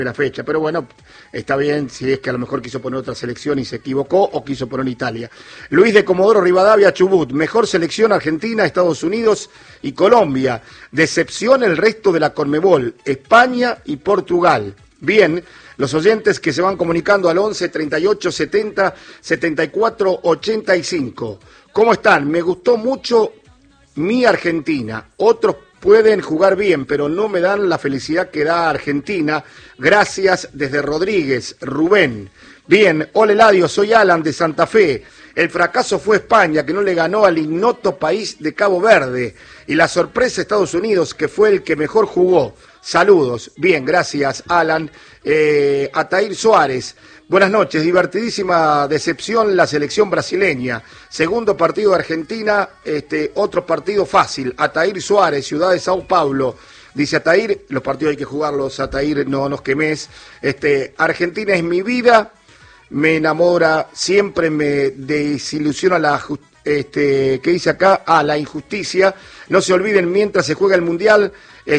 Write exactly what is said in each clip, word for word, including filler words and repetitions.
la fecha, pero bueno, está bien si es que a lo mejor quiso poner otra selección y se equivocó o quiso poner Italia. Luis de Comodoro Rivadavia, Chubut, mejor selección Argentina, Estados Unidos y Colombia, decepción el resto de la Conmebol, España y Portugal. Bien, los oyentes que se van comunicando al once, treinta y ocho, setenta, setenta y cuatro, ochenta y cinco. ¿Cómo están? Me gustó mucho mi Argentina, otros pueden jugar bien, pero no me dan la felicidad que da Argentina. Gracias desde Rodríguez, Rubén. Bien, hola Eladio, soy Alan de Santa Fe. El fracaso fue España, que no le ganó al ignoto país de Cabo Verde. Y la sorpresa Estados Unidos, que fue el que mejor jugó. Saludos. Bien, gracias Alan. Eh, Atair Suárez. Buenas noches, divertidísima decepción la selección brasileña. Segundo partido de Argentina, este, otro partido fácil. Atair Suárez, Ciudad de Sao Paulo. Dice Atair, los partidos hay que jugarlos, Atair, no nos quemes. Este, Argentina es mi vida, me enamora, siempre me desilusiona la justicia. Este, ¿qué dice acá? Ah, la injusticia. No se olviden mientras se juega el Mundial,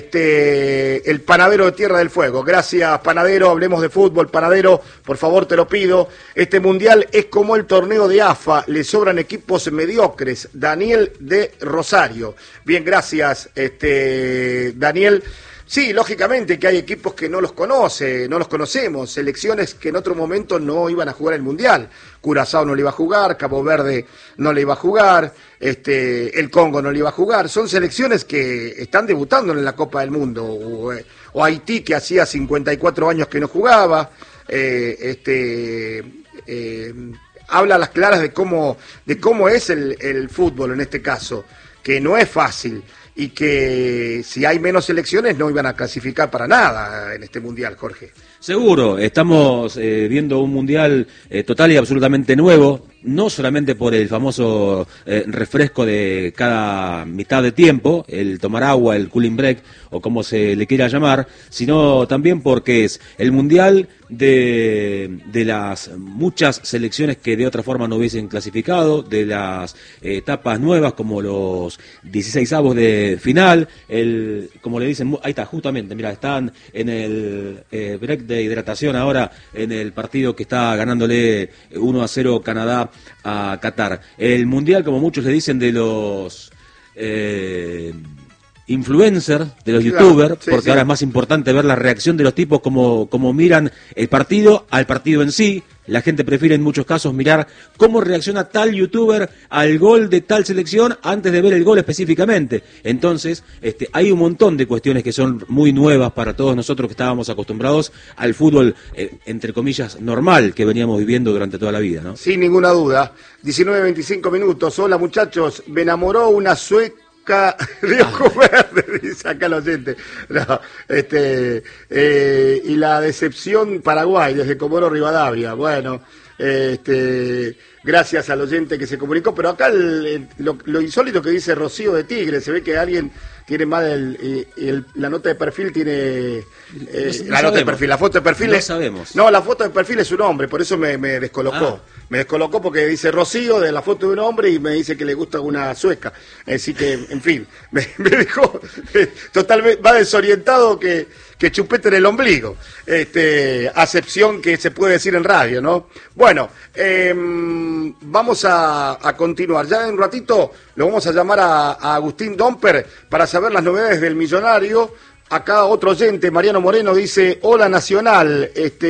este, el Panadero de Tierra del Fuego. Gracias, Panadero, hablemos de fútbol. Panadero, por favor, te lo pido. Este Mundial es como el torneo de A F A, le sobran equipos mediocres. Daniel de Rosario. Bien, gracias, este, Daniel. Sí, lógicamente que hay equipos que no los conoce, no los conocemos, selecciones que en otro momento no iban a jugar el Mundial. Curazao no le iba a jugar, Cabo Verde no le iba a jugar, este, el Congo no le iba a jugar. Son selecciones que están debutando en la Copa del Mundo. O, o Haití, que hacía cincuenta y cuatro años que no jugaba. Eh, este, eh, habla a las claras de cómo, de cómo es el, el fútbol en este caso, que no es fácil. Y que si hay menos selecciones no iban a clasificar para nada en este Mundial, Jorge. Seguro, estamos eh, viendo un Mundial eh, total y absolutamente nuevo, no solamente por el famoso eh, refresco de cada mitad de tiempo, el tomar agua, el cooling break, o como se le quiera llamar, sino también porque es el Mundial de, de las muchas selecciones que de otra forma no hubiesen clasificado, de las eh, etapas nuevas como los dieciseisavos de final, el, como le dicen, ahí está, justamente, mira, están en el eh, break de hidratación ahora en el partido que está ganándole uno a cero Canadá a Qatar. El Mundial, como muchos le dicen, de los eh, influencers, de los claro, youtubers, sí, porque sí. ahora es más importante ver la reacción de los tipos como, como miran el partido al partido en sí. La gente prefiere en muchos casos mirar cómo reacciona tal youtuber al gol de tal selección antes de ver el gol específicamente. Entonces, este, hay un montón de cuestiones que son muy nuevas para todos nosotros que estábamos acostumbrados al fútbol, eh, entre comillas, normal que veníamos viviendo durante toda la vida, ¿no? Sin ninguna duda. diecinueve veinticinco minutos. Hola muchachos, me enamoró una sueca. Río Verde, dice acá el oyente. No, este, eh, y la decepción Paraguay, desde Comodoro Rivadavia. Bueno, este, gracias al oyente que se comunicó, pero acá el, el, lo, lo insólito que dice Rocío de Tigre, se ve que alguien tiene mal el, el, la nota de perfil, tiene eh, no, no la sabemos. nota de perfil, la foto de perfil no es, sabemos. No, la foto de perfil es un hombre, por eso me, me descolocó. Ah. Me descolocó porque dice Rocío de la foto de un hombre y me dice que le gusta una sueca. Así que, en fin, me, me dejó eh, totalmente más desorientado que, que chupete en el ombligo. Este, acepción que se puede decir en radio, ¿no? Bueno, eh, vamos a, a continuar. Ya en un ratito lo vamos a llamar a, a Agustín Domper para saber las novedades del Millonario. Acá otro oyente, Mariano Moreno, dice, hola Nacional,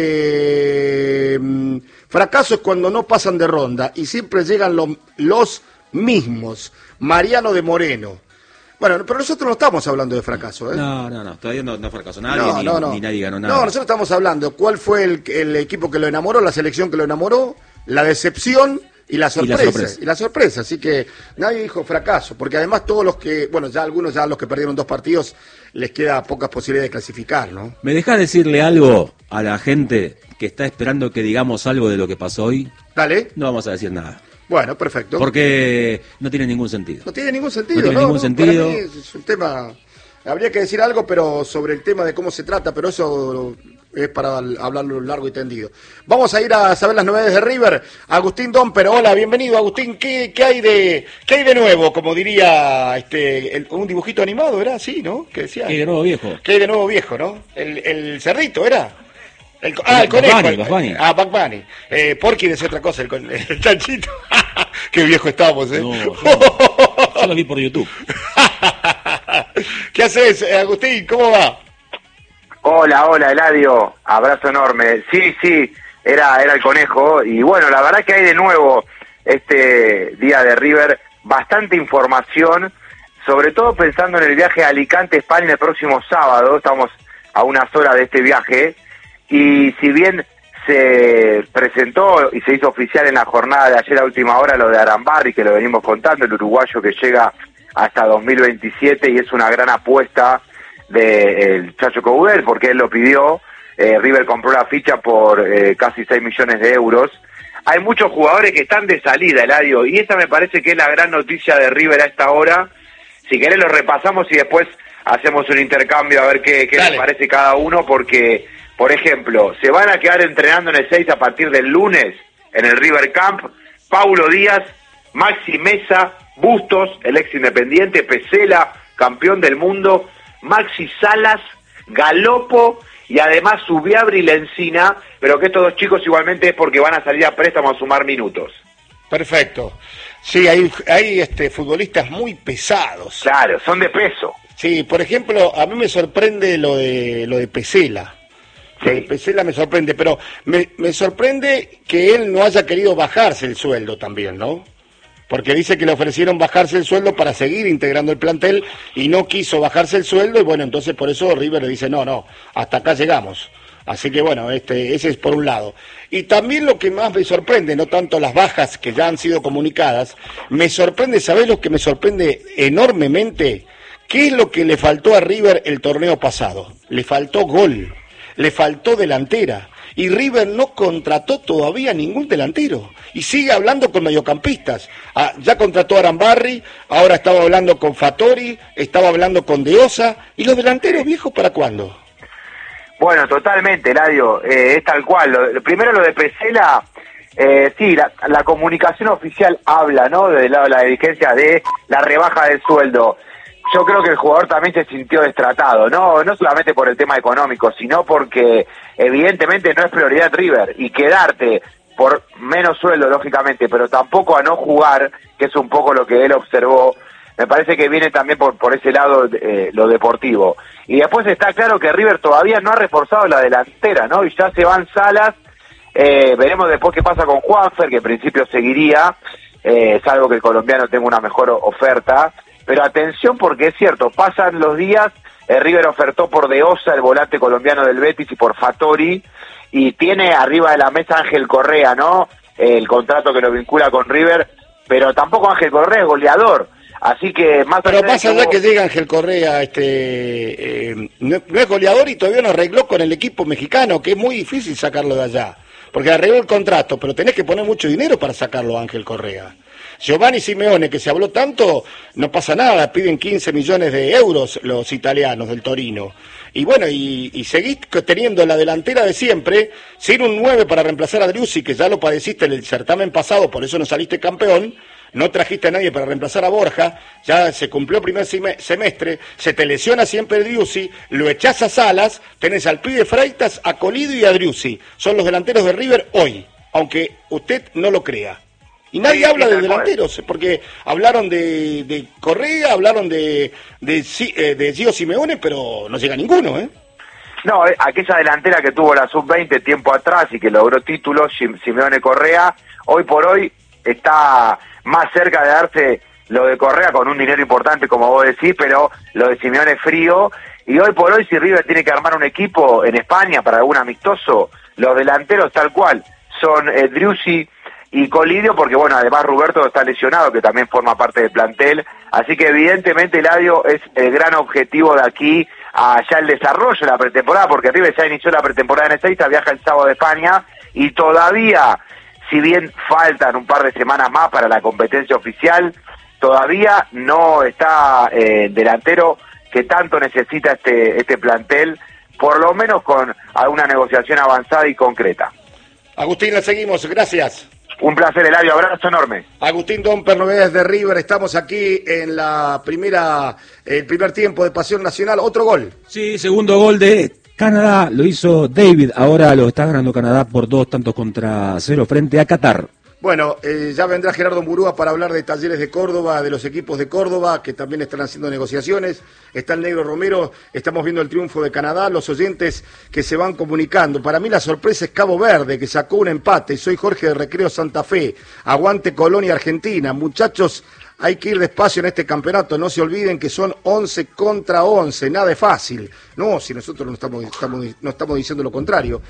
este, fracaso es cuando no pasan de ronda y siempre llegan lo, los mismos. Mariano de Moreno. Bueno, pero nosotros no estamos hablando de fracaso, ¿eh? No, no, no, todavía no, no fracasó nadie, no, ni, no, no. ni nadie ganó nada. No, nosotros estamos hablando, ¿cuál fue el, el equipo que lo enamoró, la selección que lo enamoró, la decepción y la sorpresa? Y la sorpresa, y la sorpresa. Así que nadie dijo fracaso, porque además todos los que, bueno, ya algunos, ya los que perdieron dos partidos, les queda pocas posibilidades de clasificar, ¿no? ¿Me dejás decirle algo a la gente que está esperando que digamos algo de lo que pasó hoy? Dale. No vamos a decir nada. Bueno, perfecto. Porque no tiene ningún sentido. No tiene ningún sentido, No tiene no, ningún no, sentido. Para mí es un tema... Habría que decir algo, pero sobre el tema de cómo se trata, pero eso es para hablarlo largo y tendido. Vamos a ir a saber las novedades de River. Agustín Domper, hola, bienvenido Agustín. ¿Qué, qué hay de qué hay de nuevo? Como diría este el, un dibujito animado, ¿era así, no? ¿Qué decía? ¿Qué hay de nuevo viejo? ¿Qué hay de nuevo viejo, no? El, el Cerrito, ¿era? El, ah, el Bad conejo. Bunny, el- Bad Bunny. Ah, Bad Bunny. Eh, Porky decía otra cosa, el, con- el chanchito. Qué viejo estamos, ¿eh? No, yo, yo lo vi por YouTube. ¿Qué haces, eh, Agustín? ¿Cómo va? Hola, hola, Eladio. Abrazo enorme. Sí, sí, era, era el conejo. Y bueno, la verdad que hay de nuevo este día de River bastante información, sobre todo pensando en el viaje a Alicante, España, el próximo sábado. Estamos a unas horas de este viaje. Y si bien se presentó y se hizo oficial en la jornada de ayer a última hora lo de Arambarri, que lo venimos contando, el uruguayo que llega hasta dos mil veintisiete y es una gran apuesta del Chacho Coudet, porque él lo pidió. eh, River compró la ficha por eh, casi seis millones de euros. Hay muchos jugadores que están de salida, Eladio, y esa me parece que es la gran noticia de River a esta hora. Si querés lo repasamos y después hacemos un intercambio a ver qué, qué les parece cada uno, porque, por ejemplo, se van a quedar entrenando en el seis a partir del lunes en el River Camp Paulo Díaz, Maxi Mesa, Bustos, el ex Independiente, Pesela, campeón del mundo, Maxi Salas, Galopo y además Subiabri y Lencina, pero que estos dos chicos igualmente es porque van a salir a préstamo a sumar minutos. Perfecto. Sí, hay, hay este, futbolistas muy pesados. Claro, son de peso. Sí, por ejemplo, a mí me sorprende lo de lo de Pesela. Lo de Sí. Pesela me sorprende, pero me, me sorprende que él no haya querido bajarse el sueldo también, ¿no? Porque dice que le ofrecieron bajarse el sueldo para seguir integrando el plantel y no quiso bajarse el sueldo y bueno, entonces por eso River le dice, no, no, hasta acá llegamos. Así que bueno, este, ese es por un lado. Y también lo que más me sorprende, no tanto las bajas que ya han sido comunicadas, me sorprende, ¿sabés lo que me sorprende enormemente? ¿Qué es lo que le faltó a River el torneo pasado? Le faltó gol, le faltó delantera. Y River no contrató todavía ningún delantero. Y sigue hablando con mediocampistas. Ah, ya contrató a Arambarri, ahora estaba hablando con Fattori, estaba hablando con De Osa. ¿Y los delanteros viejos para cuándo? Bueno, totalmente, Eladio, eh, es tal cual. Lo, primero lo de Pesela, eh, sí, la, la comunicación oficial habla, ¿no?, del lado de la dirigencia de la rebaja del sueldo. Yo creo que el jugador también se sintió destratado, no no solamente por el tema económico, sino porque evidentemente no es prioridad River, y quedarte por menos sueldo, lógicamente, pero tampoco a no jugar, que es un poco lo que él observó, me parece que viene también por por ese lado eh, lo deportivo. Y después está claro que River todavía no ha reforzado la delantera, ¿no? Y ya se van Salas, eh, veremos después qué pasa con Juanfer, que en principio seguiría, eh, salvo que el colombiano tenga una mejor oferta. Pero atención, porque es cierto, pasan los días, eh, River ofertó por De Osa, el volante colombiano del Betis, y por Fattori, y tiene arriba de la mesa Ángel Correa, ¿no?, eh, el contrato que lo vincula con River, pero tampoco Ángel Correa es goleador, así que más Pero allá de más que allá hubo- que llega Ángel Correa, este, eh, no, no es goleador y todavía no arregló con el equipo mexicano, que es muy difícil sacarlo de allá. Porque arregló el contrato, pero tenés que poner mucho dinero para sacarlo a Ángel Correa. Giovanni Simeone, que se habló tanto, no pasa nada, piden quince millones de euros los italianos del Torino. Y bueno, y, y seguís teniendo la delantera de siempre, sin un nueve para reemplazar a Driussi, que ya lo padeciste en el certamen pasado, por eso no saliste campeón, no trajiste a nadie para reemplazar a Borja, ya se cumplió el primer semestre, se te lesiona siempre Driussi, lo echás a Salas, tenés al pibe Freitas, a Colidio y a Driussi. Son los delanteros de River hoy, aunque usted no lo crea. Y nadie Sí, habla sí, de tal cual. delanteros, porque hablaron de, de Correa, hablaron de, de, Ci- eh, de Gio Simeone, pero no llega ninguno, ¿eh? No, eh, aquella delantera que tuvo la sub veinte tiempo atrás y que logró títulos, Sim- Simeone Correa, hoy por hoy está más cerca de darse lo de Correa con un dinero importante, como vos decís, pero lo de Simeone frío. Y hoy por hoy, si River tiene que armar un equipo en España para algún amistoso, los delanteros tal cual son eh, Driussi y Colidio, porque bueno, además Roberto está lesionado, que también forma parte del plantel, así que evidentemente Eladio es el gran objetivo de aquí a ya el desarrollo de la pretemporada, porque River ya inició la pretemporada en Ezeiza, viaja el sábado de España, y todavía, si bien faltan un par de semanas más para la competencia oficial, todavía no está eh, el delantero que tanto necesita este, este plantel, por lo menos con alguna negociación avanzada y concreta. Agustín, la seguimos, gracias. Un placer, Eladio, abrazo enorme. Agustín Domper, novedades de River, estamos aquí en la primera, el primer tiempo de Pasión Nacional, otro gol. Sí, segundo gol de Canadá lo hizo David, ahora lo está ganando Canadá por dos tantos contra cero frente a Qatar. Bueno, eh, ya vendrá Gerardo Murúa para hablar de Talleres de Córdoba, de los equipos de Córdoba, que también están haciendo negociaciones. Está el Negro Romero, estamos viendo el triunfo de Canadá, los oyentes que se van comunicando. Para mí la sorpresa es Cabo Verde, que sacó un empate. Soy Jorge de Recreo Santa Fe. Aguante Colonia Argentina. Muchachos, hay que ir despacio en este campeonato. No se olviden que son once contra once, nada es fácil. No, si nosotros no estamos, estamos, no estamos diciendo lo contrario.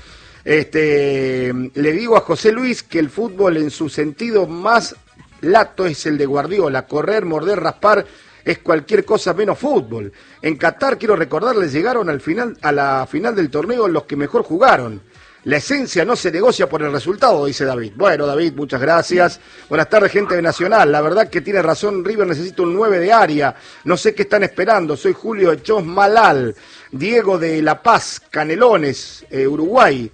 Este, le digo a José Luis que el fútbol en su sentido más lato es el de Guardiola, correr, morder, raspar es cualquier cosa menos fútbol. En Qatar, quiero recordarles, llegaron al final, a la final del torneo los que mejor jugaron. La esencia no se negocia por el resultado, dice David. Bueno, David, muchas gracias. Buenas tardes, gente de Nacional. La verdad que tiene razón, River necesita un nueve de área. No sé qué están esperando. Soy Julio de Chos Malal. Diego de La Paz, Canelones, eh, Uruguay.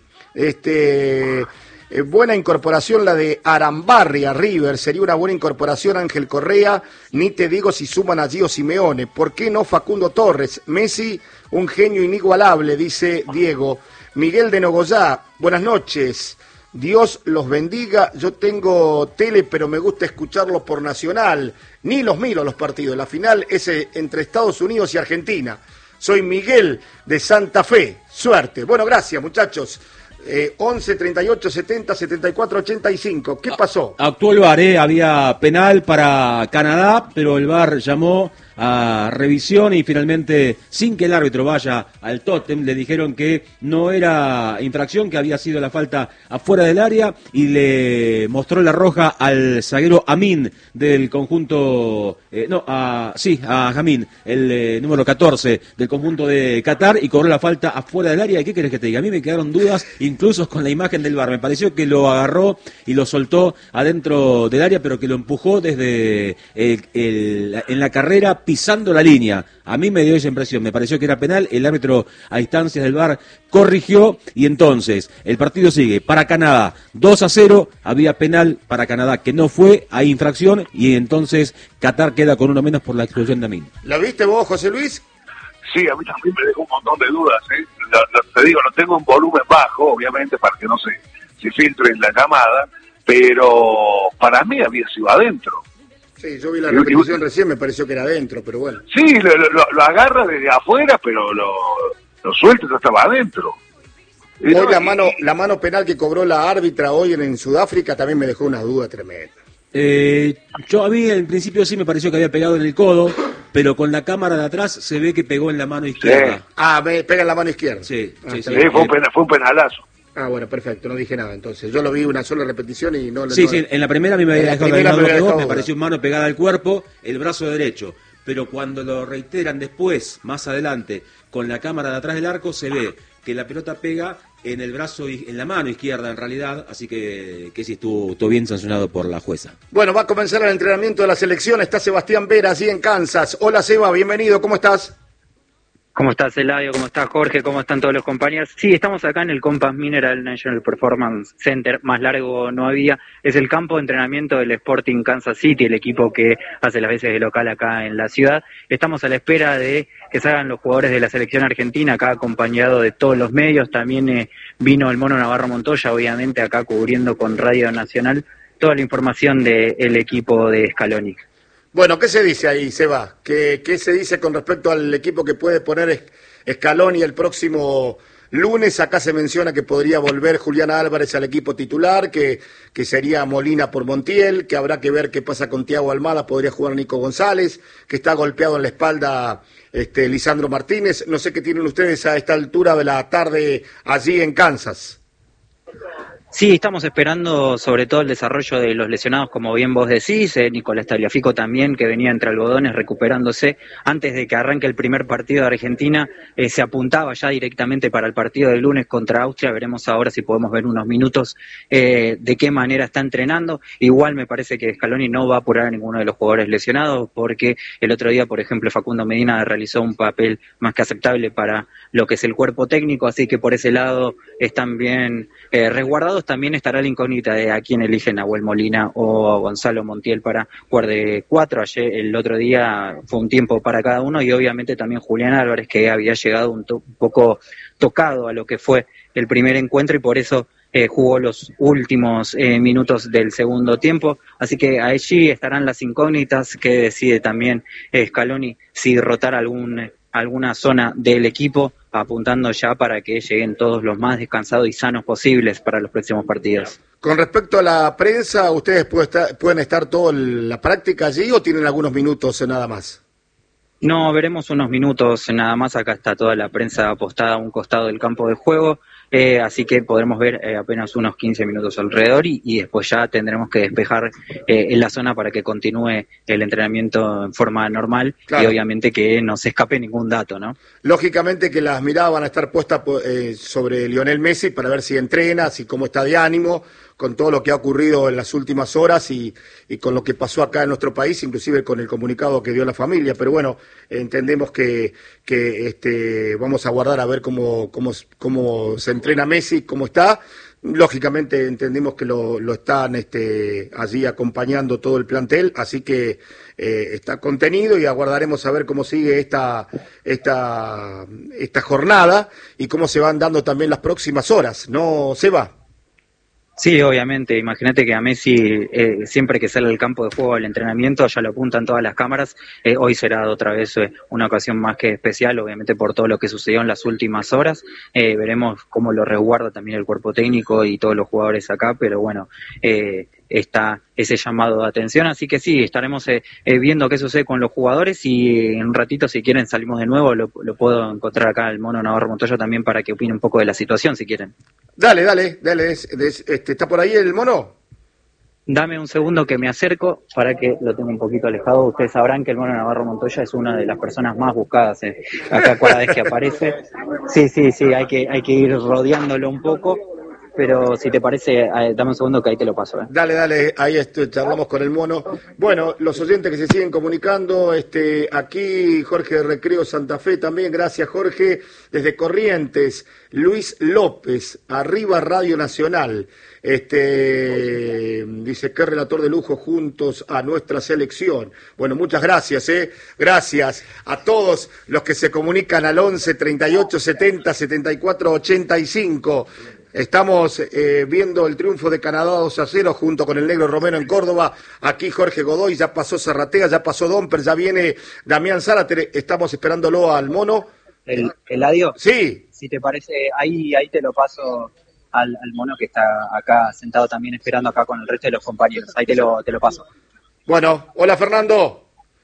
Este, eh, buena incorporación la de Arambarri a River, sería una buena incorporación Ángel Correa, ni te digo si suman a Gio Simeone, ¿por qué no Facundo Torres? Messi, un genio inigualable, dice Diego. Miguel de Nogoyá, buenas noches, Dios los bendiga, yo tengo tele pero me gusta escucharlo por Nacional, ni los miro los partidos, la final es entre Estados Unidos y Argentina. Soy Miguel de Santa Fe, suerte. Bueno, gracias muchachos. Eh, once, treinta y ocho, setenta, setenta y cuatro, ochenta y cinco. ¿Qué pasó? Actuó el V A R, ¿eh? Había penal para Canadá, pero el V A R llamó a revisión y finalmente, sin que el árbitro vaya al tótem, le dijeron que no era infracción, que había sido la falta afuera del área y le mostró la roja al zaguero Amin del conjunto, eh, no, a, sí, a Amin, el eh, número catorce del conjunto de Qatar y cobró la falta afuera del área. ¿Y qué querés que te diga? A mí me quedaron dudas, incluso con la imagen del V A R. Me pareció que lo agarró y lo soltó adentro del área, pero que lo empujó desde el, el, en la carrera pisando la línea. A mí me dio esa impresión, me pareció que era penal, el árbitro a instancias del V A R corrigió y entonces el partido sigue para Canadá dos a cero, había penal para Canadá que no fue, hay infracción y entonces Qatar queda con uno menos por la expulsión de Amin. ¿Lo viste vos, José Luis? Sí, a mí también me dejó un montón de dudas, ¿eh? Lo, lo, te digo, lo tengo en volumen bajo, obviamente, para que no se, se filtre en la llamada, pero para mí había sido adentro. Sí, yo vi la repetición recién, me pareció que era adentro, pero bueno. Sí, lo, lo, lo agarra desde afuera, pero lo, lo suelta, ya estaba adentro. Hoy no, la mano la mano penal que cobró la árbitra hoy en, en Sudáfrica también me dejó una duda tremenda. Eh, yo a mí en principio sí me pareció que había pegado en el codo, pero con la cámara de atrás se ve que pegó en la mano izquierda. Sí. Ah, me pega en la mano izquierda. Sí, ah, sí, sí, sí fue, un penal, fue un penalazo. Ah, bueno, perfecto, no dije nada entonces. Yo lo vi una sola repetición y no... Sí, no, sí, en la primera a mí me había dejado la me, dejado me pareció mano pegada al cuerpo, el brazo derecho. Pero cuando lo reiteran después, más adelante, con la cámara de atrás del arco, se ve que la pelota pega en el brazo, en la mano izquierda en realidad, así que, que sí estuvo, estuvo bien sancionado por la jueza. Bueno, va a comenzar el entrenamiento de la selección, está Sebastián Vera allí en Kansas. Hola Seba, bienvenido, ¿cómo estás? ¿Cómo estás, Eladio? ¿Cómo estás, Jorge? ¿Cómo están todos los compañeros? Sí, estamos acá en el Compass Mineral National Performance Center, más largo no había. Es el campo de entrenamiento del Sporting Kansas City, el equipo que hace las veces de local acá en la ciudad. Estamos a la espera de que salgan los jugadores de la selección argentina, acá acompañado de todos los medios. También eh, vino el Mono Navarro Montoya, obviamente, acá cubriendo con Radio Nacional toda la información del equipo de Scaloni. Bueno, ¿qué se dice ahí, Seba? ¿Qué, ¿Qué se dice con respecto al equipo que puede poner Scaloni el próximo lunes? Acá se menciona que podría volver Julián Álvarez al equipo titular, que, que sería Molina por Montiel, que habrá que ver qué pasa con Thiago Almada, podría jugar Nico González, que está golpeado en la espalda este, Lisandro Martínez. No sé qué tienen ustedes a esta altura de la tarde allí en Kansas. Sí, estamos esperando sobre todo el desarrollo de los lesionados, como bien vos decís, eh, Nicolás Tagliafico también, que venía entre algodones recuperándose antes de que arranque el primer partido de Argentina, eh, se apuntaba ya directamente para el partido de lunes contra Austria. Veremos ahora si podemos ver unos minutos eh, de qué manera está entrenando. Igual me parece que Scaloni no va a apurar a ninguno de los jugadores lesionados, porque el otro día, por ejemplo, Facundo Medina realizó un papel más que aceptable para lo que es el cuerpo técnico, así que por ese lado están bien eh, resguardados. lados también estará la incógnita de a quién eligen, Nahuel Molina o Gonzalo Montiel para jugar de cuatro. Ayer, el otro día, fue un tiempo para cada uno, y obviamente también Julián Álvarez, que había llegado un, to- un poco tocado a lo que fue el primer encuentro, y por eso eh, jugó los últimos eh, minutos del segundo tiempo. Así que allí estarán las incógnitas que decide también eh, Scaloni si rotar algún alguna zona del equipo, apuntando ya para que lleguen todos los más descansados y sanos posibles para los próximos partidos. Con respecto a la prensa, ¿ustedes puede estar, pueden estar toda la práctica allí o tienen algunos minutos nada más? No, veremos unos minutos nada más. Acá está toda la prensa apostada a un costado del campo de juego, eh, así que podremos ver eh, apenas unos quince minutos alrededor, y, y después ya tendremos que despejar eh, en la zona para que continúe el entrenamiento en forma normal. Claro. Y obviamente que no se escape ningún dato, ¿no? Lógicamente que las miradas van a estar puestas eh, sobre Lionel Messi para ver si entrena, si cómo está de ánimo, con todo lo que ha ocurrido en las últimas horas y, y con lo que pasó acá en nuestro país, inclusive con el comunicado que dio la familia. Pero bueno, entendemos que, que este, vamos a guardar a ver cómo, cómo, cómo se entrena Messi, cómo está. Lógicamente entendimos que lo, lo están este, allí acompañando todo el plantel, así que eh, está contenido, y aguardaremos a ver cómo sigue esta, esta, esta jornada y cómo se van dando también las próximas horas. ¿No, Seba? Sí, obviamente. Imagínate que a Messi, eh, siempre que sale al campo de juego, al entrenamiento, ya lo apuntan todas las cámaras. Eh, hoy será otra vez eh, una ocasión más que especial, obviamente por todo lo que sucedió en las últimas horas. Eh, veremos cómo lo resguarda también el cuerpo técnico y todos los jugadores acá, pero bueno, eh, está ese llamado de atención, así que sí, estaremos eh, eh, viendo qué sucede con los jugadores, y en un ratito, si quieren, salimos de nuevo. Lo, lo puedo encontrar acá el Mono Navarro Montoya también para que opine un poco de la situación, si quieren. Dale, dale, dale. Es, es, este, ¿está por ahí el Mono? Dame un segundo que me acerco para que lo tenga un poquito alejado. Ustedes sabrán que el Mono Navarro Montoya es una de las personas más buscadas eh, acá cada vez que aparece. Sí, sí, sí, hay que, hay que ir rodeándolo un poco. Pero si te parece, eh, dame un segundo que ahí te lo paso. ¿eh? Dale, dale, ahí estoy, charlamos con el Mono. Bueno, los oyentes que se siguen comunicando, este, aquí Jorge de Recreo Santa Fe también, gracias Jorge, desde Corrientes, Luis López, arriba Radio Nacional, este, dice, qué relator de lujo juntos a nuestra selección. Bueno, muchas gracias, eh, gracias a todos los que se comunican al once, treinta y ocho, setenta, setenta y cuatro, ochenta y cinco. Estamos eh, viendo el triunfo de Canadá dos a cero junto con el Negro Romero en Córdoba. Aquí Jorge Godoy, ya pasó Zarratea, ya pasó Domper, ya viene Damián Zárate. Estamos esperándolo al Mono. ¿El Eladio? Sí. Si te parece, ahí ahí te lo paso al, al Mono, que está acá sentado también esperando acá con el resto de los compañeros. Ahí te lo, te lo paso. Bueno, hola Fernando.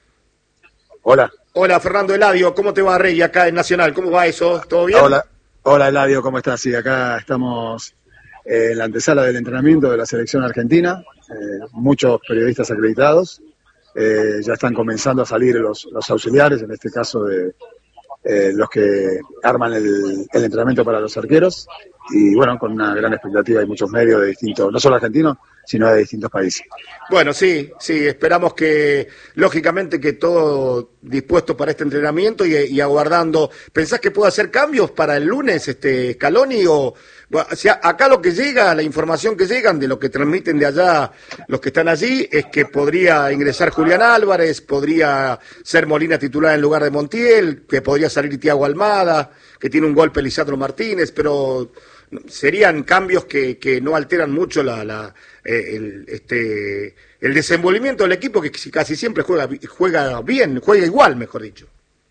Hola. Hola Fernando Eladio, ¿cómo te va, Rey, acá en Nacional? ¿Cómo va eso? ¿Todo bien? Hola. Hola Eladio, ¿cómo estás? Sí, acá estamos eh, en la antesala del entrenamiento de la selección argentina, eh, muchos periodistas acreditados, eh, ya están comenzando a salir los, los auxiliares, en este caso de eh, los que arman el, el entrenamiento para los arqueros, y bueno, con una gran expectativa, hay muchos medios de distintos, no solo argentinos, sino de distintos países. Bueno, sí, sí, esperamos que, lógicamente, que todo dispuesto para este entrenamiento y, y aguardando. ¿Pensás que puede hacer cambios para el lunes, este Scaloni? O, bueno, o sea, acá lo que llega, la información que llegan de lo que transmiten de allá los que están allí, es que podría ingresar Julián Álvarez, podría ser Molina titular en lugar de Montiel, que podría salir Thiago Almada, que tiene un golpe Lisandro Martínez, pero serían cambios que, que no alteran mucho la, la eh, el, este, el desenvolvimiento del equipo, que casi siempre juega, juega bien, juega igual, mejor dicho.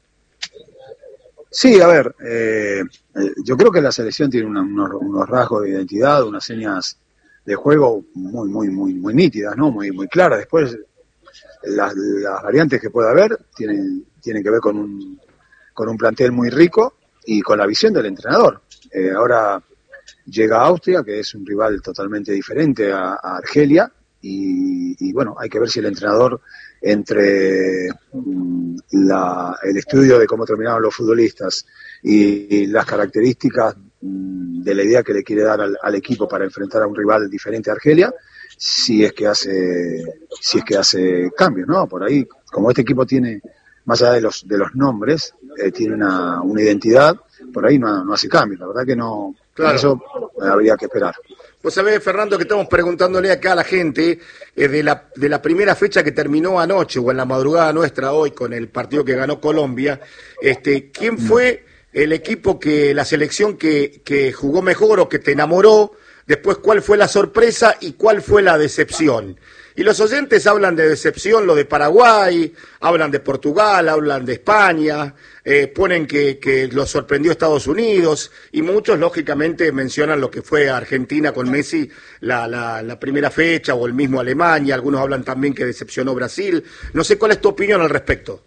Sí, a ver, eh, yo creo que la selección tiene una, unos, unos rasgos de identidad, unas señas de juego muy, muy, muy, muy nítidas, ¿no? Muy, muy claras. Después, las, las variantes que pueda haber tienen, tienen que ver con un, con un plantel muy rico y con la visión del entrenador. Eh, ahora llega Austria, que es un rival totalmente diferente a, a Argelia, y, y bueno, hay que ver si el entrenador, entre mm, la, el estudio de cómo terminaron los futbolistas y, y las características mm, de la idea que le quiere dar al, al equipo para enfrentar a un rival diferente a Argelia, si es que hace si es que hace cambios, ¿no? Por ahí, como este equipo tiene, más allá de los de los nombres, eh, tiene una, una identidad, por ahí no, no hace cambios, la verdad que no, claro. Eso habría que esperar. Vos sabés, Fernando, que estamos preguntándole acá a la gente eh, de, la, de la primera fecha que terminó anoche o en la madrugada nuestra hoy con el partido que ganó Colombia, este, ¿quién fue el equipo que, la selección que, que jugó mejor o que te enamoró? Después, ¿cuál fue la sorpresa y cuál fue la decepción? Y los oyentes hablan de decepción, lo de Paraguay, hablan de Portugal, hablan de España, eh, ponen que, que los sorprendió Estados Unidos, y muchos, lógicamente, mencionan lo que fue Argentina con Messi la, la, la primera fecha, o el mismo Alemania, algunos hablan también que decepcionó Brasil. No sé cuál es tu opinión al respecto.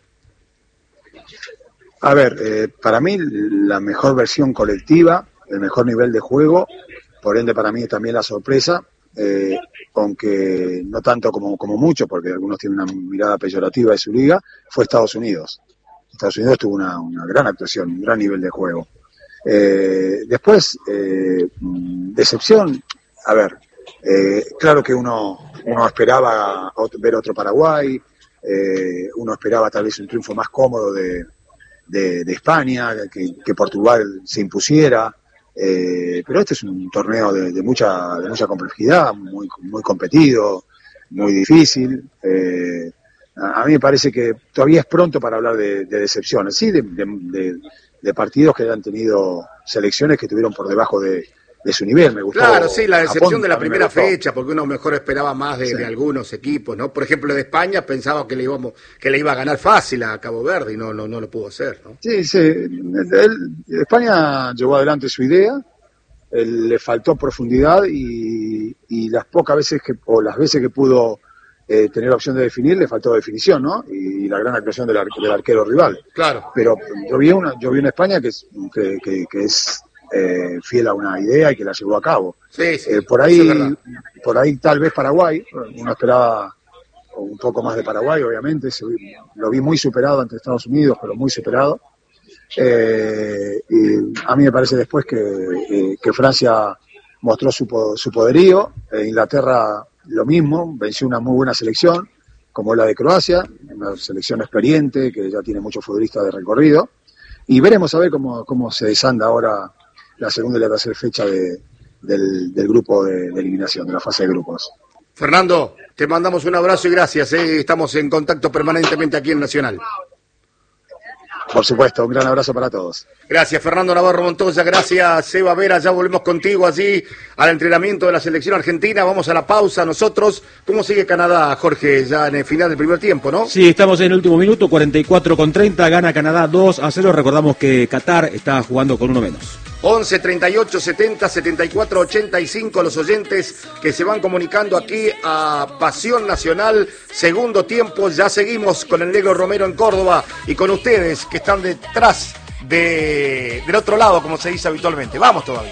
A ver, eh, para mí la mejor versión colectiva, el mejor nivel de juego, por ende para mí también la sorpresa, eh, aunque no tanto como, como mucho, porque algunos tienen una mirada peyorativa de su liga, fue Estados Unidos. Estados Unidos tuvo una, una gran actuación, un gran nivel de juego. Eh, después, eh, decepción, a ver, eh, claro que uno, uno esperaba ver otro Paraguay, eh, uno esperaba tal vez un triunfo más cómodo de, de, de España, que, que Portugal se impusiera. Eh, pero este es un torneo de, de mucha de mucha complejidad, muy muy competido, muy difícil. Eh, a, a mí me parece que todavía es pronto para hablar de, de decepciones, sí, de, de, de, de partidos que han tenido selecciones que estuvieron por debajo de, de su nivel. Me gustó. Claro, sí, la decepción Japón, de la primera gustó. fecha, porque uno mejor esperaba más de, Sí. de algunos equipos, ¿no? Por ejemplo, de España pensaba que le íbamos, que le iba a ganar fácil a Cabo Verde y no, no, no lo pudo hacer, ¿no? Sí, sí. Él- España llevó adelante su idea, él, le faltó profundidad y, y las pocas veces que, o las veces que pudo eh, tener la opción de definir, le faltó definición, ¿no? Y, y la gran actuación del, ar- del arquero rival. Claro. Pero yo vi una, yo vi una España que es, que, que, que es eh, fiel a una idea y que la llevó a cabo. Sí, sí. Eh, por eso es ahí, verdad. por ahí tal vez Paraguay, uno esperaba un poco más de Paraguay, obviamente, se, lo vi muy superado ante Estados Unidos, pero muy superado. Eh, y a mí me parece después que, eh, que Francia mostró su, po- su poderío, eh, Inglaterra lo mismo, venció una muy buena selección, como la de Croacia, una selección experiente, que ya tiene muchos futbolistas de recorrido, y veremos a ver cómo, cómo se desanda ahora la segunda y la tercera fecha de, del, del grupo de, de eliminación, de la fase de grupos. Fernando, te mandamos un abrazo y gracias, ¿eh? Estamos en contacto permanentemente aquí en Nacional. Por supuesto, un gran abrazo para todos. Gracias, Fernando Navarro Montoya. Gracias, Seba Vera. Ya volvemos contigo allí al entrenamiento de la selección argentina. Vamos a la pausa nosotros. ¿Cómo sigue Canadá, Jorge? Ya en el final del primer tiempo, ¿no? Sí, estamos en el último minuto, cuarenta y cuatro con treinta, gana Canadá dos a cero. Recordamos que Qatar está jugando con uno menos. once, treinta y ocho, setenta, setenta y cuatro, ochenta y cinco, los oyentes que se van comunicando aquí a Pasión Nacional, segundo tiempo, ya seguimos con el Negro Romero en Córdoba y con ustedes que están detrás de, del otro lado, como se dice habitualmente. Vamos todavía.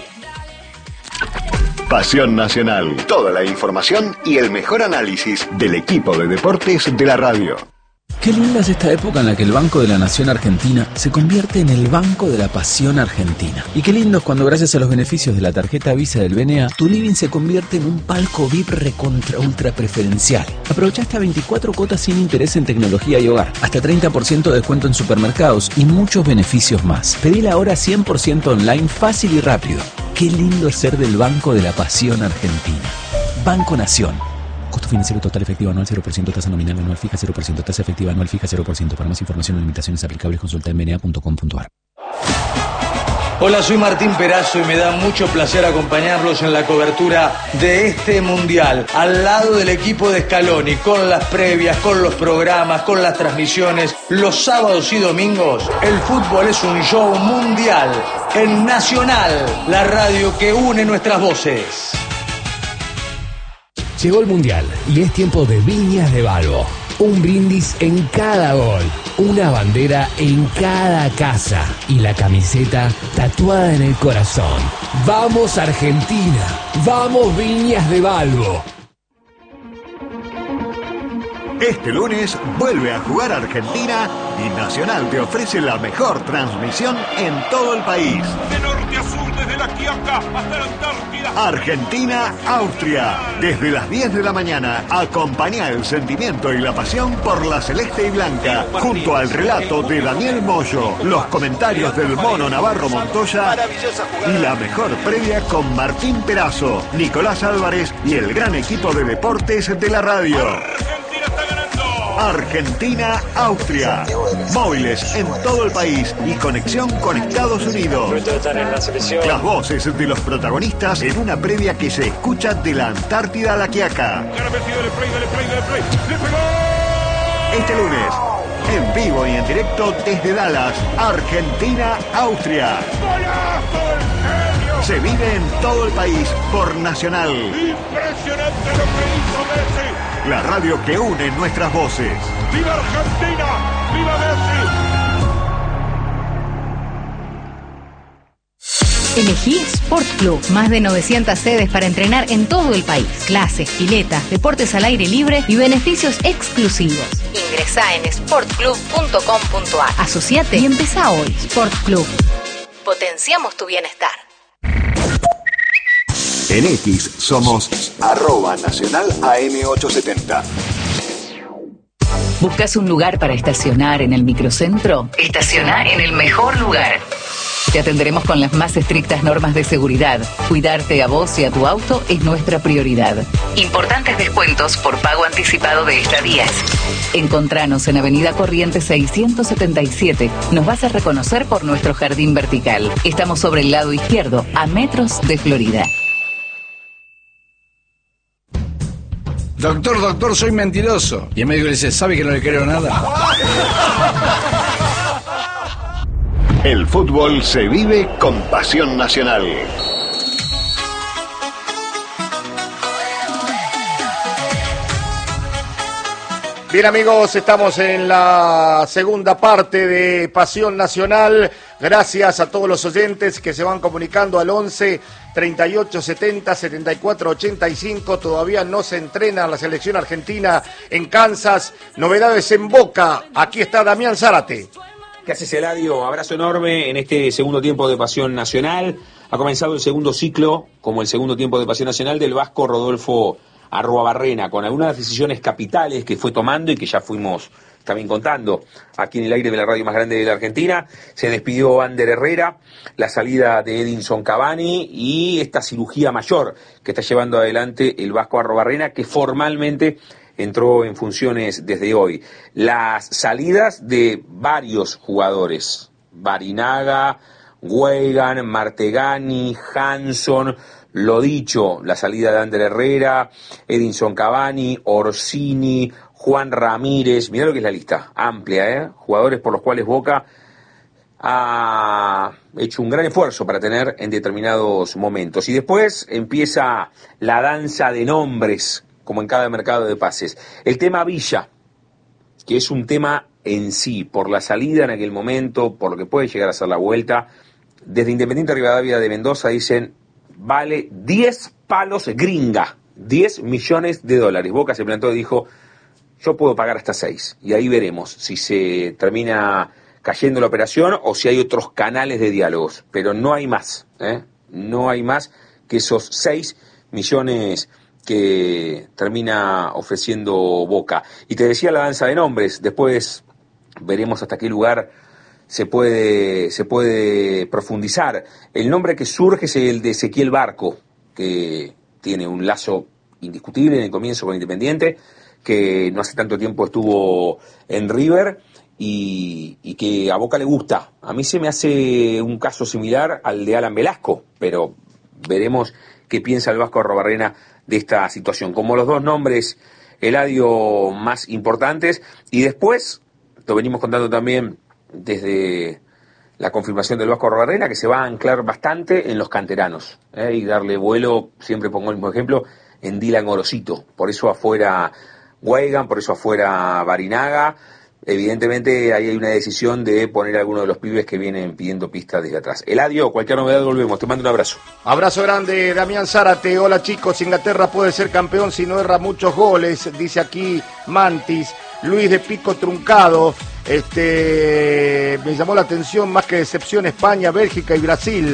Pasión Nacional, toda la información y el mejor análisis del equipo de deportes de la radio. Qué linda es esta época en la que el Banco de la Nación Argentina se convierte en el Banco de la Pasión Argentina. Y qué lindo es cuando gracias a los beneficios de la tarjeta Visa del B N A, tu living se convierte en un palco V I P recontra ultra preferencial. Aprovecha hasta veinticuatro cuotas sin interés en tecnología y hogar, hasta treinta por ciento de descuento en supermercados y muchos beneficios más. Pedila ahora cien por ciento online, fácil y rápido. Qué lindo es ser del Banco de la Pasión Argentina. Banco Nación. Costo financiero total efectivo anual cero por ciento, tasa nominal anual fija cero por ciento, tasa efectiva anual fija cero por ciento. Para más información o limitaciones aplicables consulta en b n a punto com punto a r. Hola, soy Martín Perazo y me da mucho placer acompañarlos en la cobertura de este Mundial, al lado del equipo de Scaloni, con las previas, con los programas, con las transmisiones. Los sábados y domingos, el fútbol es un show mundial en Nacional, la radio que une nuestras voces. Llegó el Mundial y es tiempo de Viñas de Balbo. Un brindis en cada gol, una bandera en cada casa y la camiseta tatuada en el corazón. ¡Vamos Argentina! ¡Vamos Viñas de Balbo! Este lunes vuelve a jugar Argentina y Nacional te ofrece la mejor transmisión en todo el país. De norte a sur, desde desde la Quiaca hasta la Antártida. Argentina, Austria. Desde las diez de la mañana, acompañá el sentimiento y la pasión por la celeste y blanca, junto al relato de Daniel Moyo, los comentarios del Mono Navarro Montoya y la mejor previa con Martín Perazo, Nicolás Álvarez y el gran equipo de deportes de la radio. Argentina está ganando. Argentina, Austria. Móviles en todo el país y conexión con Estados Unidos. Las voces de los protagonistas en una previa que se escucha de la Antártida a la Quiaca. Este lunes, en vivo y en directo desde Dallas, Argentina, Austria. Se vive en todo el país por Nacional. Impresionante lo que hizo Messi. La radio que une nuestras voces. ¡Viva Argentina! ¡Viva Messi! Elegí Sport Club, más de novecientas sedes para entrenar en todo el país. Clases, piletas, deportes al aire libre y beneficios exclusivos. Ingresá en sport club punto com punto a r. Asociate y empezá hoy. Sport Club. Potenciamos tu bienestar. En X somos arroba nacional A M ochocientos setenta. ¿Buscas un lugar para estacionar en el microcentro? Estaciona en el mejor lugar. Te atenderemos con las más estrictas normas de seguridad. Cuidarte a vos y a tu auto es nuestra prioridad. Importantes descuentos por pago anticipado de estadías. Encontranos en Avenida Corrientes seiscientos setenta y siete. Nos vas a reconocer por nuestro jardín vertical. Estamos sobre el lado izquierdo, a metros de Florida. Doctor, doctor, soy mentiroso. Y el médico le dice, ¿sabe que no le creo nada? El fútbol se vive con pasión nacional. Bien amigos, estamos en la segunda parte de Pasión Nacional. Gracias a todos los oyentes que se van comunicando al once, treinta y ocho, setenta, setenta y cuatro, ochenta y cinco. Todavía no se entrena la selección argentina en Kansas. Novedades en Boca. Aquí está Damián Zárate. ¿Qué haces, Eladio? Abrazo enorme en este segundo tiempo de Pasión Nacional. Ha comenzado el segundo ciclo, como el segundo tiempo de Pasión Nacional, del vasco Rodolfo Arruabarrena, con algunas decisiones capitales que fue tomando y que ya fuimos también contando aquí en el aire de la radio más grande de la Argentina. Se despidió Ander Herrera, la salida de Edinson Cavani y esta cirugía mayor que está llevando adelante el vasco Arruabarrena, que formalmente entró en funciones desde hoy. Las salidas de varios jugadores, Barinaga, Weigan, Martegani, Hanson, lo dicho, la salida de Ander Herrera, Edinson Cavani, Orsini, Juan Ramírez, mirá lo que es la lista, amplia, ¿eh? Jugadores por los cuales Boca ha hecho un gran esfuerzo para tener en determinados momentos. Y después empieza la danza de nombres, como en cada mercado de pases. El tema Villa, que es un tema en sí, por la salida en aquel momento, por lo que puede llegar a ser la vuelta. Desde Independiente Rivadavia de Mendoza dicen, vale diez palos gringa, diez millones de dólares. Boca se plantó y dijo, yo puedo pagar hasta seis. Y ahí veremos si se termina cayendo la operación o si hay otros canales de diálogos. Pero no hay más, ¿eh? No hay más que esos seis millones que termina ofreciendo Boca. Y te decía la danza de nombres, después veremos hasta qué lugar se puede, se puede profundizar. El nombre que surge es el de Ezequiel Barco, que tiene un lazo indiscutible en el comienzo con Independiente, que no hace tanto tiempo estuvo en River y, y que a Boca le gusta. A mí se me hace un caso similar al de Alan Velasco, pero veremos qué piensa el vasco Arruabarrena de esta situación. Como los dos nombres, Eladio, más importantes, y después, lo venimos contando también desde la confirmación del vasco Arruabarrena, que se va a anclar bastante en los canteranos, ¿eh? Y darle vuelo, siempre pongo el mismo ejemplo, en Dylan Gorosito. Por eso afuera Weigan, por eso afuera Barinaga. Evidentemente ahí hay una decisión de poner a alguno de los pibes que vienen pidiendo pistas desde atrás. Eladio, cualquier novedad volvemos. Te mando un abrazo. Abrazo grande, Damián Zárate. Hola chicos, Inglaterra puede ser campeón si no erra muchos goles, dice aquí Mantis. Luis de Pico Truncado, este, me llamó la atención más que decepción España, Bélgica y Brasil.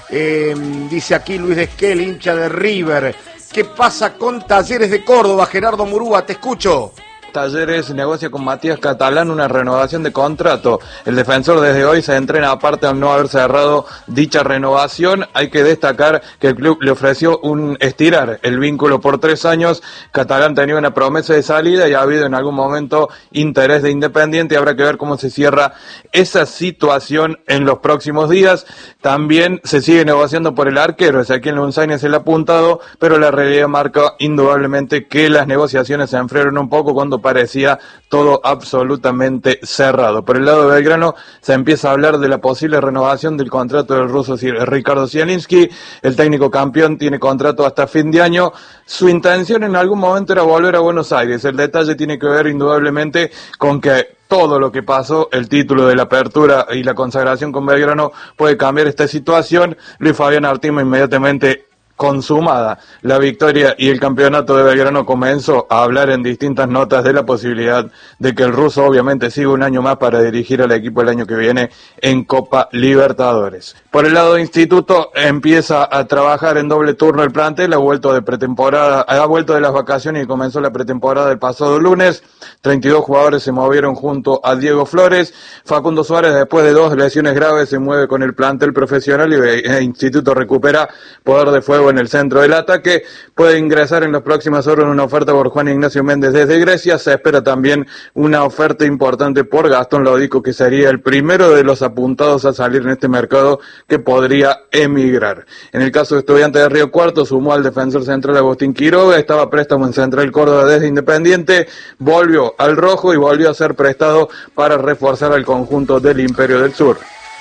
Eh, dice aquí Luis de Esquel, hincha de River. ¿Qué pasa con Talleres de Córdoba? Gerardo Murúa, te escucho. Talleres negocia con Matías Catalán una renovación de contrato. El defensor desde hoy se entrena aparte al no haber cerrado dicha renovación. Hay que destacar que el club le ofreció un estirar el vínculo por tres años. Catalán tenía una promesa de salida y ha habido en algún momento interés de Independiente. Habrá que ver cómo se cierra esa situación en los próximos días. También se sigue negociando por el arquero. Ezequiel Unzaña es el apuntado, pero la realidad marca indudablemente que las negociaciones se enfriaron un poco cuando parecía todo absolutamente cerrado. Por el lado de Belgrano se empieza a hablar de la posible renovación del contrato del ruso Ricardo Zielinski. El técnico campeón tiene contrato hasta fin de año. Su intención en algún momento era volver a Buenos Aires. El detalle tiene que ver indudablemente con que todo lo que pasó, el título de la apertura y la consagración con Belgrano puede cambiar esta situación. Luis Fabián Artima inmediatamente consumada la victoria y el campeonato de Belgrano comenzó a hablar en distintas notas de la posibilidad de que el ruso obviamente siga un año más para dirigir al equipo el año que viene en Copa Libertadores. Por el lado de Instituto empieza a trabajar en doble turno el plantel, ha vuelto de pretemporada, ha vuelto de las vacaciones y comenzó la pretemporada el pasado lunes. treinta y dos jugadores se movieron junto a Diego Flores. Facundo Suárez, después de dos lesiones graves, se mueve con el plantel profesional y el Instituto recupera poder de fuego en el centro del ataque. Puede ingresar en las próximas horas una oferta por Juan Ignacio Méndez desde Grecia. Se espera también una oferta importante por Gastón Lodico, que sería el primero de los apuntados a salir en este mercado que podría emigrar. En el caso de Estudiantes de Río Cuarto, sumó al defensor central Agustín Quiroga, estaba a préstamo en Central Córdoba desde Independiente, volvió al rojo y volvió a ser prestado para reforzar al conjunto del Imperio del Sur.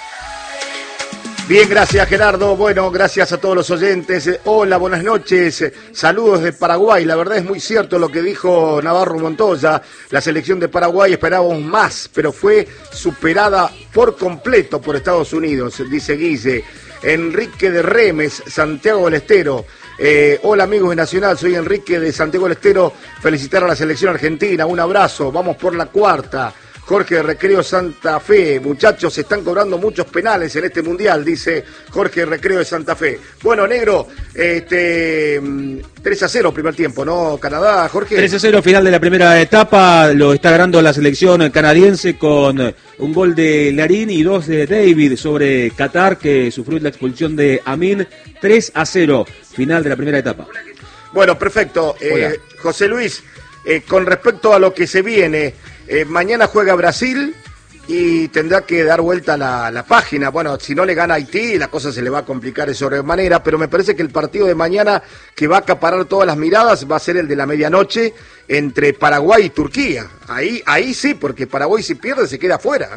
Bien, gracias Gerardo. Bueno, gracias a todos los oyentes. Hola, buenas noches. Saludos de Paraguay. La verdad es muy cierto lo que dijo Navarro Montoya. La selección de Paraguay esperábamos más, pero fue superada por completo por Estados Unidos, dice Guille. Enrique de Remes, Santiago del Estero. Eh, hola amigos de Nacional, soy Enrique de Santiago del Estero. Felicitar a la selección argentina. Un abrazo. Vamos por la cuarta. Jorge de Recreo Santa Fe, muchachos, se están cobrando muchos penales en este mundial, dice Jorge de Recreo de Santa Fe. Bueno, negro, este tres a cero primer tiempo, ¿no? Canadá, Jorge. tres a cero final de la primera etapa, lo está ganando la selección canadiense con un gol de Larín y dos de David sobre Qatar, que sufrió la expulsión de Amin. tres a cero, final de la primera etapa. Bueno, perfecto. Eh, José Luis, eh, con respecto a lo que se viene... Eh, mañana juega Brasil y tendrá que dar vuelta la, la página. Bueno, si no le gana Haití, la cosa se le va a complicar de sobremanera, pero me parece que el partido de mañana que va a acaparar todas las miradas va a ser el de la medianoche entre Paraguay y Turquía. Ahí ahí sí, porque Paraguay si pierde se queda afuera.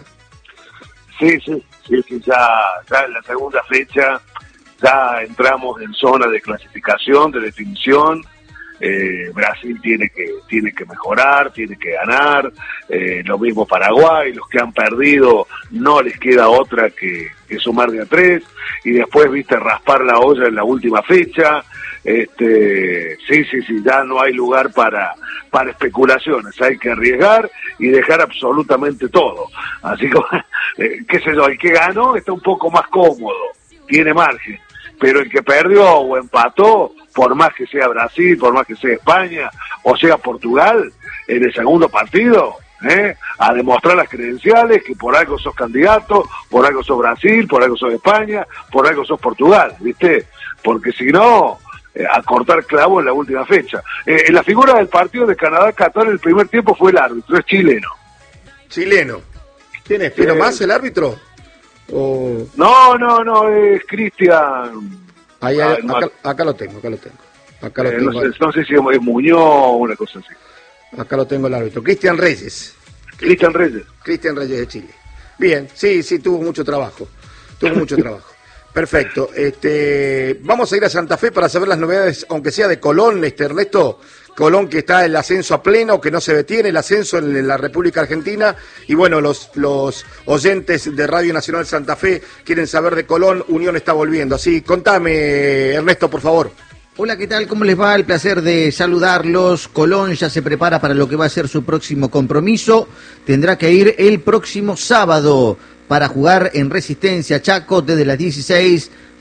Sí, sí, sí, sí ya, ya en la segunda fecha ya entramos en zona de clasificación, de definición. Eh, Brasil tiene que tiene que mejorar, tiene que ganar, eh, lo mismo Paraguay, los que han perdido no les queda otra que, que sumar de a tres y después viste raspar la olla en la última fecha. Este, sí, sí, sí, ya no hay lugar para para especulaciones, hay que arriesgar y dejar absolutamente todo. Así que, eh, qué sé yo, el que ganó está un poco más cómodo, tiene margen, pero el que perdió o empató, por más que sea Brasil, por más que sea España, o sea Portugal, en el segundo partido, ¿eh? a demostrar las credenciales, que por algo sos candidato, por algo sos Brasil, por algo sos España, por algo sos Portugal, ¿viste? Porque si no, eh, a cortar clavo en la última fecha. Eh, en la figura del partido de Canadá-Qatar, el primer tiempo fue el árbitro, es chileno. Chileno. ¿Quién es? ¿Pero eh, más el árbitro? O... No, no, no, es Cristian... Ahí, ah, acá, acá lo tengo, acá lo tengo. Acá lo eh, tengo. No, sé, no sé si es Muñoz o una cosa así. Acá lo tengo el árbitro. Cristian Reyes. Cristian Reyes. Cristian Reyes de Chile. Bien, sí, sí, tuvo mucho trabajo. Tuvo mucho trabajo. Perfecto. Este, vamos a ir a Santa Fe para saber las novedades, aunque sea de Colón, este Ernesto. Colón que está en el ascenso a pleno, que no se detiene, el ascenso en la República Argentina. Y bueno, los, los oyentes de Radio Nacional Santa Fe quieren saber de Colón, Unión está volviendo. Así, contame, Ernesto, por favor. Hola, ¿qué tal? ¿Cómo les va? El placer de saludarlos. Colón ya se prepara para lo que va a ser su próximo compromiso. Tendrá que ir el próximo sábado para jugar en Resistencia Chaco desde las dieciséis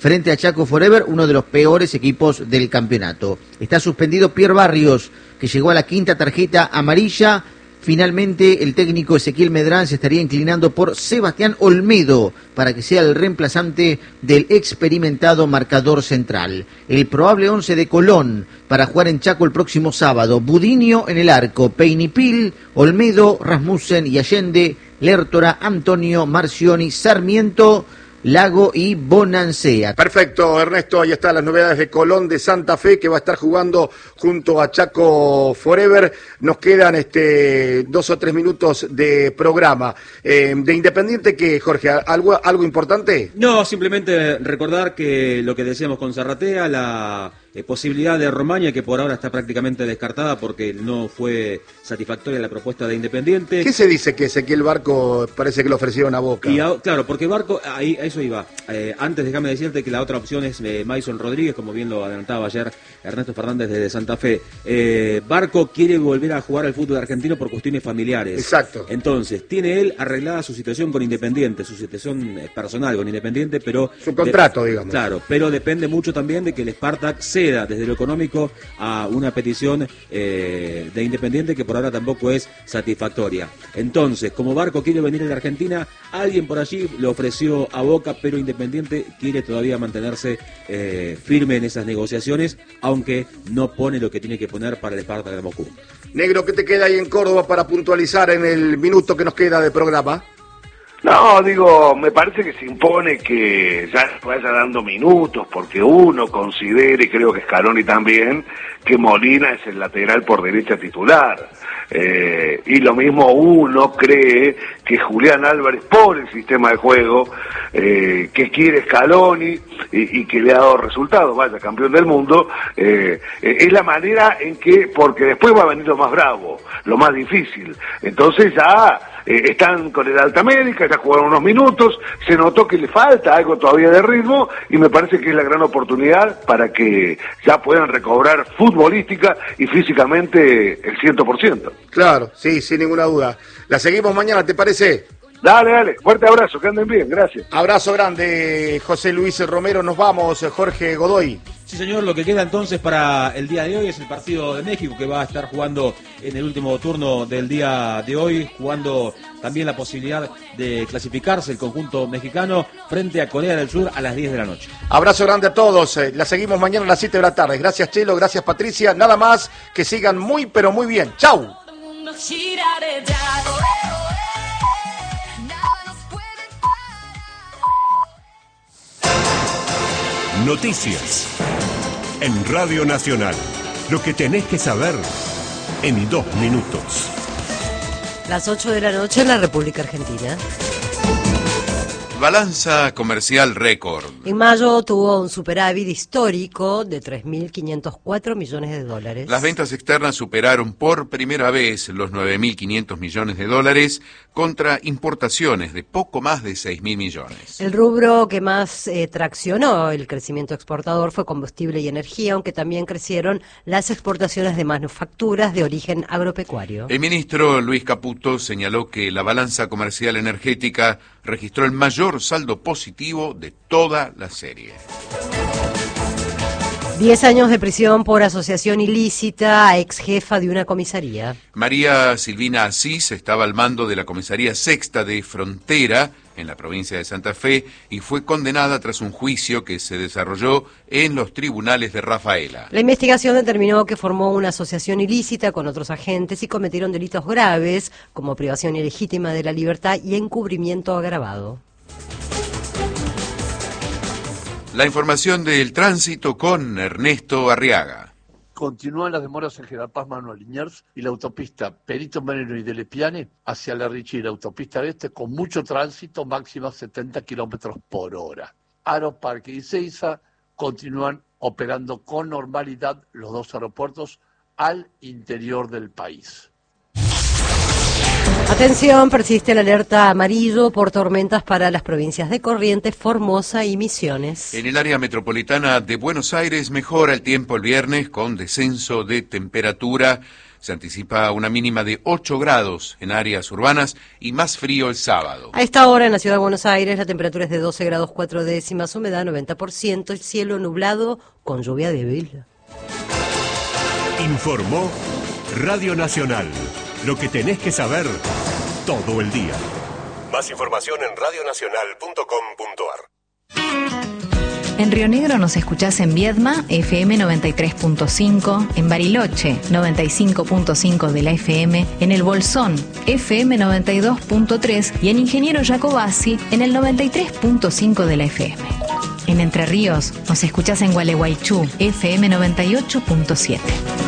frente a Chaco Forever, uno de los peores equipos del campeonato. Está suspendido Pierre Barrios, que llegó a la quinta tarjeta amarilla. Finalmente, el técnico Ezequiel Medrán se estaría inclinando por Sebastián Olmedo para que sea el reemplazante del experimentado marcador central. El probable once de Colón para jugar en Chaco el próximo sábado: Budinio en el arco, Peinipil, Olmedo, Rasmussen y Allende, Lertora, Antonio, Marcioni, Sarmiento, Lago y Bonancea. Perfecto, Ernesto, ahí están las novedades de Colón de Santa Fe, que va a estar jugando junto a Chaco Forever. Nos quedan este dos o tres minutos de programa. Eh, de Independiente, ¿qué, Jorge? ¿Algo, algo importante? No, simplemente recordar que lo que decíamos con Zarratea, la eh, posibilidad de Romaña, que por ahora está prácticamente descartada porque no fue satisfactoria la propuesta de Independiente. ¿Qué se dice que Ezequiel Barco parece que lo ofrecieron a Boca? Y a, claro, porque Barco, ahí a eso iba. Eh, antes déjame decirte que la otra opción es eh, Mason Rodríguez, como bien lo adelantaba ayer Ernesto Fernández desde Santa Fe. Eh, Barco quiere volver a jugar al fútbol argentino por cuestiones familiares. Exacto. Entonces, tiene él arreglada su situación con Independiente, su situación personal con Independiente, pero... Su contrato, de, digamos. Claro, pero depende mucho también de que el Spartak ceda desde lo económico a una petición eh, de Independiente que por ahora tampoco es satisfactoria. Entonces, como Barco quiere venir a la Argentina, alguien por allí le ofreció a Boca, pero Independiente quiere todavía mantenerse eh, firme en esas negociaciones, aunque no pone lo que tiene que poner para el Spartak de Moscú. Negro, ¿qué te queda ahí en Córdoba para puntualizar en el minuto que nos queda de programa? No, digo, me parece que se impone que ya se vaya dando minutos, porque uno considera, y creo que Scaloni también, que Molina es el lateral por derecha titular. Eh, y lo mismo uno cree que Julián Álvarez, por el sistema de juego eh, que quiere Scaloni y, y que le ha dado resultados, vaya, campeón del mundo, eh, eh, es la manera en que, porque después va a venir lo más bravo, lo más difícil. Entonces ya eh, están con el alta médica, ya jugaron unos minutos, se notó que le falta algo todavía de ritmo y me parece que es la gran oportunidad para que ya puedan recobrar futbolística y físicamente el cien por ciento. Claro, sí, sin ninguna duda. La seguimos mañana, ¿te parece? Dale, dale, fuerte abrazo, que anden bien, gracias. Abrazo grande, José Luis Romero, nos vamos, Jorge Godoy. Sí, señor, lo que queda entonces para el día de hoy es el partido de México, que va a estar jugando en el último turno del día de hoy, jugando también la posibilidad de clasificarse el conjunto mexicano frente a Corea del Sur a las diez de la noche. Abrazo grande a todos, la seguimos mañana a las siete de la tarde. Gracias, Chelo, gracias, Patricia, nada más, que sigan muy, pero muy bien. ¡Chau! Noticias en Radio Nacional. Lo que tenés que saber en dos minutos. Las ocho de la noche en la República Argentina. Balanza comercial récord. En mayo tuvo un superávit histórico de tres mil quinientos cuatro millones de dólares. Las ventas externas superaron por primera vez los nueve mil quinientos millones de dólares contra importaciones de poco más de seis mil millones. El rubro que más eh, traccionó el crecimiento exportador fue combustible y energía, aunque también crecieron las exportaciones de manufacturas de origen agropecuario. El ministro Luis Caputo señaló que la balanza comercial energética registró el mayor saldo positivo de toda la serie. Diez años de prisión por asociación ilícita a ex jefa de una comisaría. María Silvina Asís estaba al mando de la comisaría sexta de Frontera, en la provincia de Santa Fe, y fue condenada tras un juicio que se desarrolló en los tribunales de Rafaela. La investigación determinó que formó una asociación ilícita con otros agentes y cometieron delitos graves, como privación ilegítima de la libertad y encubrimiento agravado. La información del tránsito con Ernesto Arriaga. Continúan las demoras en General Paz, Manuel Liniers y la autopista Perito Moreno y de Lepiane hacia La Richie y la autopista Este con mucho tránsito, máxima setenta kilómetros por hora. Aro, Parque y Seiza continúan operando con normalidad los dos aeropuertos al interior del país. Atención, persiste el alerta amarillo por tormentas para las provincias de Corrientes, Formosa y Misiones. En el área metropolitana de Buenos Aires mejora el tiempo el viernes con descenso de temperatura. Se anticipa una mínima de ocho grados en áreas urbanas y más frío el sábado. A esta hora en la ciudad de Buenos Aires la temperatura es de doce grados cuatro décimas, humedad noventa por ciento, el cielo nublado con lluvia débil. Informó Radio Nacional. Lo que tenés que saber todo el día. Más información en radio nacional punto com punto a r. En Río Negro nos escuchás en Viedma, F M noventa y tres punto cinco, en Bariloche, noventa y cinco punto cinco de la F M, en El Bolsón, F M noventa y dos punto tres y en Ingeniero Jacobasi, en el noventa y tres punto cinco de la F M. En Entre Ríos nos escuchás en Gualeguaychú, F M noventa y ocho punto siete.